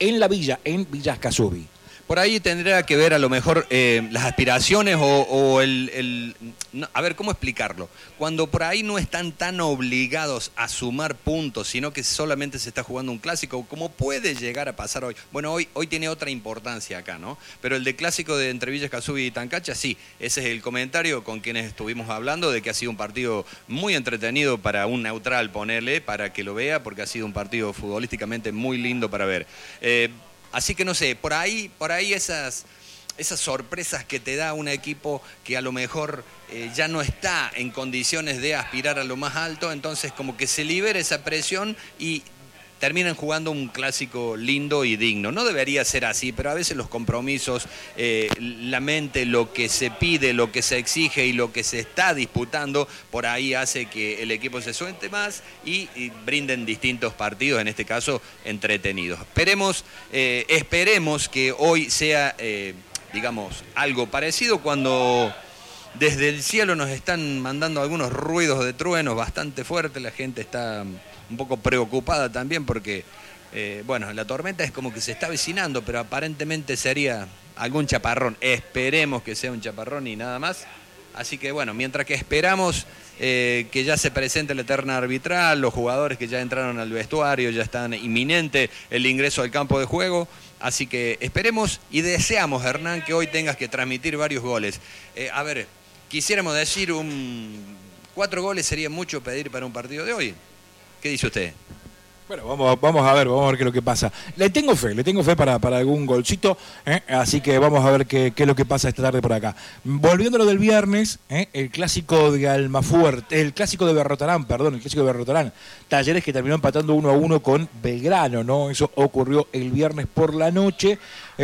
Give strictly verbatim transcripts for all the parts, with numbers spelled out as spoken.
en la villa, en Villa Escazú. Por ahí tendría que ver a lo mejor eh, las aspiraciones o, o el... el no, a ver, ¿cómo explicarlo? Cuando por ahí no están tan obligados a sumar puntos, sino que solamente se está jugando un clásico, como puede llegar a pasar hoy. Bueno, hoy, hoy tiene otra importancia acá, ¿no? Pero el de clásico de entre Villa Escazú y Tancacha, sí. Ese es el comentario con quienes estuvimos hablando de que ha sido un partido muy entretenido para un neutral, ponerle, para que lo vea, porque ha sido un partido futbolísticamente muy lindo para ver. Eh, Así que no sé, por ahí, por ahí esas, esas sorpresas que te da un equipo que a lo mejor eh, ya no está en condiciones de aspirar a lo más alto, entonces como que se libera esa presión y terminan jugando un clásico lindo y digno. No debería ser así, pero a veces los compromisos, eh, la mente, lo que se pide, lo que se exige y lo que se está disputando, por ahí hace que el equipo se suelte más y, y brinden distintos partidos, en este caso entretenidos. Esperemos, eh, esperemos que hoy sea, eh, digamos, algo parecido cuando... Desde el cielo nos están mandando algunos ruidos de truenos bastante fuertes, la gente está un poco preocupada también porque, eh, bueno, la tormenta es como que se está avecinando, pero aparentemente sería algún chaparrón. Esperemos que sea un chaparrón y nada más. Así que, bueno, mientras que esperamos eh, que ya se presente la terna arbitral, los jugadores que ya entraron al vestuario, ya están inminente el ingreso al campo de juego. Así que esperemos y deseamos, Hernán, que hoy tengas que transmitir varios goles. Eh, a ver... Quisiéramos decir, un cuatro goles sería mucho pedir para un partido de hoy. ¿Qué dice usted? Bueno, vamos, vamos a ver, vamos a ver qué es lo que pasa. Le tengo fe, le tengo fe para, para algún golcito, ¿eh? Así que vamos a ver qué, qué es lo que pasa esta tarde por acá. Volviendo a lo del viernes, ¿eh? el clásico de Almafuerte, el clásico de Berrotarán, perdón, el clásico de Berrotarán. Talleres que terminó empatando uno a uno con Belgrano, ¿no? Eso ocurrió el viernes por la noche,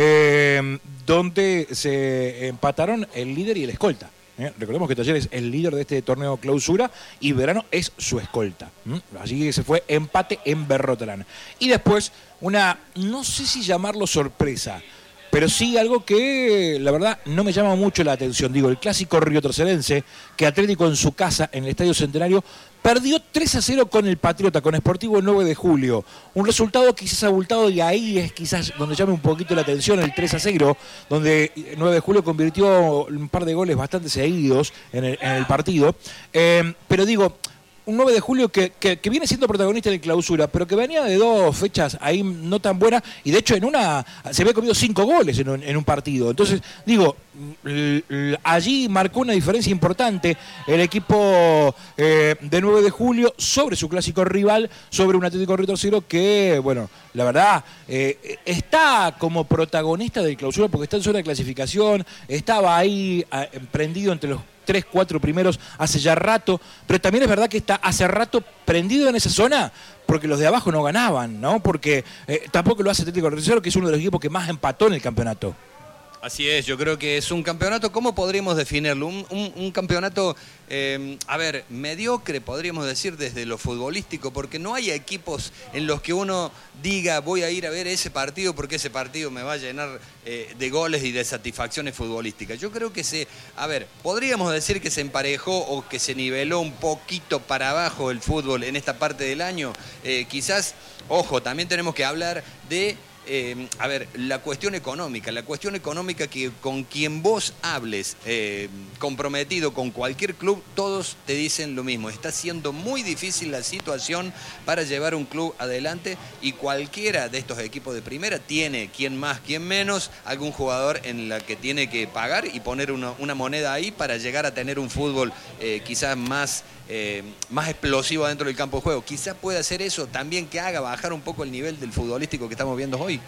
eh, donde se empataron el líder y el escolta. ¿Eh? Recordemos que Talleres es el líder de este torneo clausura y Belgrano es su escolta. ¿Mm? Así que se fue empate en Berrotarán. Y después una, no sé si llamarlo sorpresa, pero sí algo que la verdad no me llama mucho la atención. Digo, el clásico riotercerense, que Atlético en su casa, en el Estadio Centenario, perdió tres a cero con el Patriota, con Sportivo nueve de julio. Un resultado quizás abultado y ahí es quizás donde llame un poquito la atención el tres a cero, donde nueve de julio convirtió un par de goles bastante seguidos en el, en el partido. Eh, pero digo... Un nueve de julio que, que, que viene siendo protagonista de clausura, pero que venía de dos fechas ahí no tan buenas, y de hecho en una se había comido cinco goles en un, en un partido. Entonces, digo, l, l, allí marcó una diferencia importante el equipo eh, de nueve de julio sobre su clásico rival, sobre un Atlético Riotercero que, bueno, la verdad, eh, está como protagonista del clausura porque está en zona de clasificación, estaba ahí eh, prendido entre los tres, cuatro primeros hace ya rato, pero también es verdad que está hace rato prendido en esa zona porque los de abajo no ganaban, ¿no? Porque eh, tampoco lo hace Atlético Riotercero, que es uno de los equipos que más empató en el campeonato. Así es, yo creo que es un campeonato, ¿cómo podríamos definirlo? Un, un, un campeonato, eh, a ver, mediocre, podríamos decir, desde lo futbolístico, porque no hay equipos en los que uno diga, voy a ir a ver ese partido porque ese partido me va a llenar eh, de goles y de satisfacciones futbolísticas. Yo creo que se, a ver, podríamos decir que se emparejó o que se niveló un poquito para abajo el fútbol en esta parte del año. Eh, quizás, ojo, también tenemos que hablar de... Eh, a ver, la cuestión económica, la cuestión económica que con quien vos hables, eh, comprometido con cualquier club, todos te dicen lo mismo. Está siendo muy difícil la situación para llevar un club adelante y cualquiera de estos equipos de primera tiene, quien más, quien menos, algún jugador en la que tiene que pagar y poner una, una moneda ahí para llegar a tener un fútbol eh, quizás más... Eh, más explosivo dentro del campo de juego. Quizás pueda hacer eso también que haga bajar un poco el nivel del futbolístico que estamos viendo hoy.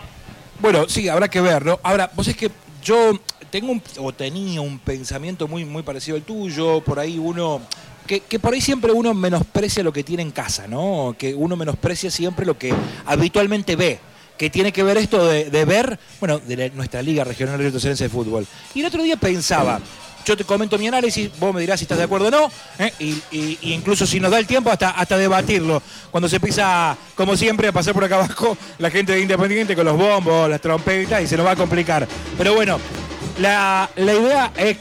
Bueno, sí, habrá que ver, ¿no? Ahora, vos es que yo tengo un, o tenía un pensamiento muy, muy parecido al tuyo, por ahí uno... Que, que por ahí siempre uno menosprecia lo que tiene en casa, ¿no? Que uno menosprecia siempre lo que habitualmente ve. Que tiene que ver esto de, de ver, bueno, de la, nuestra Liga Regional Riotercerense de Fútbol. Y el otro día pensaba... Yo te comento mi análisis, vos me dirás si estás de acuerdo o no, ¿eh? y, y, y incluso si nos da el tiempo hasta, hasta debatirlo. Cuando se empieza, como siempre, a pasar por acá abajo la gente de Independiente con los bombos, las trompetas y se nos va a complicar. Pero bueno, la, la idea es